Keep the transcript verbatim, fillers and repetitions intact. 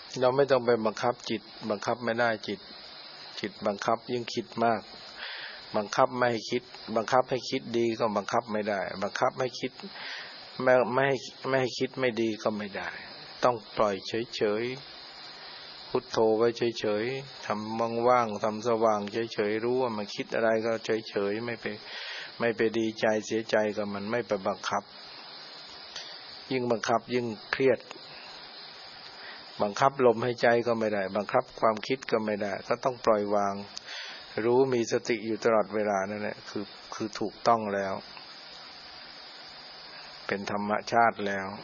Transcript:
เราไม่ต้องไปบังคับจิตบังคับไม่ได้จิตจิตบังคับยิ่งคิดมากบังคับไม่ให้คิดบังคับให้คิดดีก็บังคับไม่ได้บังคับให้คิดไม่ไม่ให้ไม่ให้คิดไม่ดีก็ไม่ได้ต้องปล่อยเฉยๆพุทโธไว้เฉยๆทำว่างๆทำสว่างเฉยๆรู้ว่ามันคิดอะไรก็เฉยๆไม่ไปไม่ไปดีใจเสียใจกับมันไม่ไปบังคับยิ่งบังคับยิ่งเครียดบังคับลมหายใจก็ไม่ได้บังคับความคิดก็ไม่ได้ก็ต้องปล่อยวางรู้มีสติอยู่ตลอดเวลานั่นแหละคือคือถูกต้องแล้วเป็นธรรมชาติแล้ว